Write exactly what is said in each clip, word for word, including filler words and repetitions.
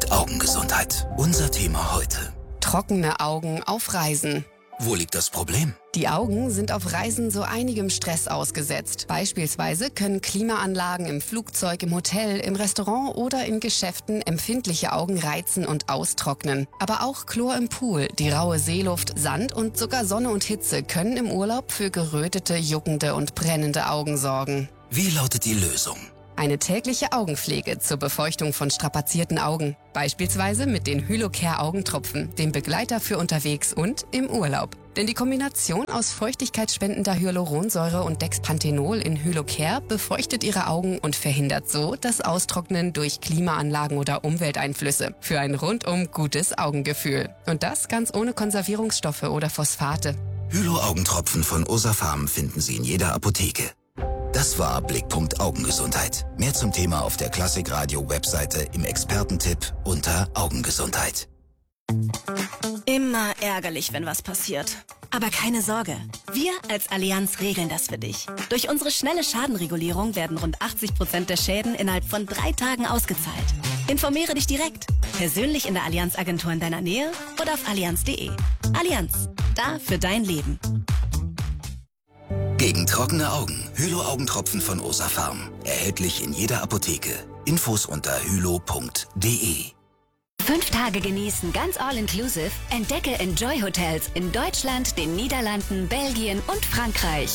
Augengesundheit. Unser Thema heute. Trockene Augen auf Reisen. Wo liegt das Problem? Die Augen sind auf Reisen so einigem Stress ausgesetzt. Beispielsweise können Klimaanlagen im Flugzeug, im Hotel, im Restaurant oder in Geschäften empfindliche Augen reizen und austrocknen. Aber auch Chlor im Pool, die raue Seeluft, Sand und sogar Sonne und Hitze können im Urlaub für gerötete, juckende und brennende Augen sorgen. Wie lautet die Lösung? Eine tägliche Augenpflege zur Befeuchtung von strapazierten Augen. Beispielsweise mit den Hylocare Augentropfen, dem Begleiter für unterwegs und im Urlaub. Denn die Kombination aus feuchtigkeitsspendender Hyaluronsäure und Dexpanthenol in Hylocare befeuchtet Ihre Augen und verhindert so das Austrocknen durch Klimaanlagen oder Umwelteinflüsse. Für ein rundum gutes Augengefühl. Und das ganz ohne Konservierungsstoffe oder Phosphate. Hylo-Augentropfen von Osafarm finden Sie in jeder Apotheke. Das war Blickpunkt Augengesundheit. Mehr zum Thema auf der Klassikradio-Webseite im Expertentipp unter Augengesundheit. Immer ärgerlich, wenn was passiert. Aber keine Sorge, wir als Allianz regeln das für dich. Durch unsere schnelle Schadenregulierung werden rund achtzig Prozent der Schäden innerhalb von drei Tagen ausgezahlt. Informiere dich direkt, persönlich in der Allianz-Agentur in deiner Nähe oder auf allianz punkt de. Allianz, da für dein Leben. Gegen trockene Augen. Hylo-Augentropfen von Osafarm. Erhältlich in jeder Apotheke. Infos unter hylo punkt de. Fünf Tage genießen, ganz all-inclusive. Entdecke Enjoy Hotels in Deutschland, den Niederlanden, Belgien und Frankreich.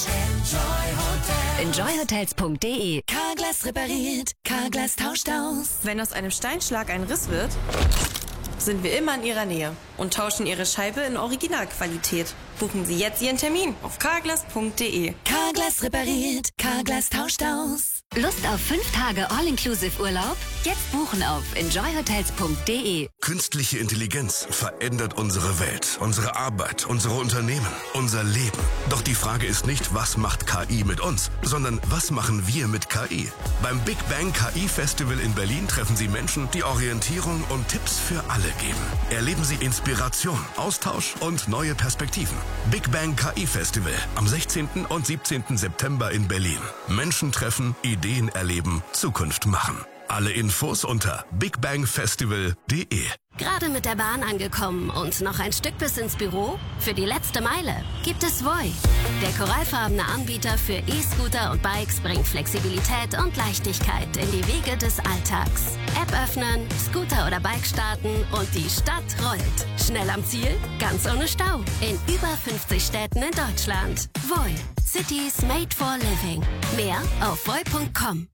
enjoy hotels punkt de. Carglass repariert, Carglass tauscht aus. Wenn aus einem Steinschlag ein Riss wird, sind wir immer in Ihrer Nähe und tauschen Ihre Scheibe in Originalqualität. Buchen Sie jetzt Ihren Termin auf carglass punkt de. Carglass repariert, Carglass tauscht aus. Lust auf fünf Tage all-inclusive Urlaub? Jetzt buchen auf enjoy hotels punkt de. Künstliche Intelligenz verändert unsere Welt, unsere Arbeit, unsere Unternehmen, unser Leben. Doch die Frage ist nicht, was macht K I mit uns, sondern was machen wir mit K I? Beim Big Bang K I Festival in Berlin treffen Sie Menschen, die Orientierung und Tipps für alle geben. Erleben Sie Inspiration, Austausch und neue Perspektiven. Big Bang K I Festival am sechzehnten und siebzehnten September in Berlin. Menschen treffen, Ideen erleben, Zukunft machen. Alle Infos unter big bang festival punkt de. Gerade mit der Bahn angekommen und noch ein Stück bis ins Büro? Für die letzte Meile gibt es Voi. Der korallfarbene Anbieter für E-Scooter und Bikes bringt Flexibilität und Leichtigkeit in die Wege des Alltags. App öffnen, Scooter oder Bike starten und die Stadt rollt. Schnell am Ziel, ganz ohne Stau. In über fünfzig Städten in Deutschland. Voi. Cities made for living. Mehr auf voi punkt com.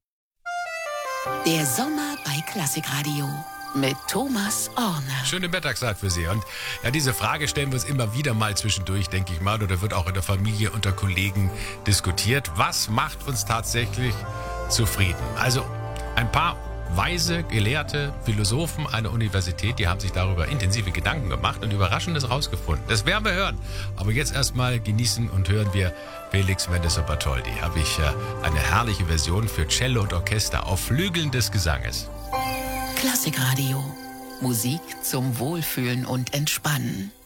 Der Sommer bei Klassikradio mit Thomas Orner. Schöne Mittagszeit für Sie. Und ja, diese Frage stellen wir uns immer wieder mal zwischendurch, denke ich mal, oder wird auch in der Familie unter Kollegen diskutiert. Was macht uns tatsächlich zufrieden? Also ein paar weise, gelehrte Philosophen einer Universität, die haben sich darüber intensive Gedanken gemacht und Überraschendes rausgefunden. Das werden wir hören. Aber jetzt erstmal genießen und hören wir Felix Mendelssohn Bartholdy. Habe ich äh, eine herrliche Version für Cello und Orchester auf Flügeln des Gesanges. Klassikradio. Musik zum Wohlfühlen und Entspannen.